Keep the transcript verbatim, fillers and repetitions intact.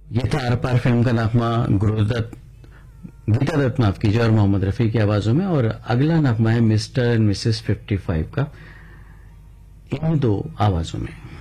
ये था are par film का नगमा गुरुदत्त, गीता दत्त माफ कीजिए, और मोहम्मद रफी की आवाजों में। और अगला नगमा है mister and Mrs fifty five का, इन दो आवाजों में।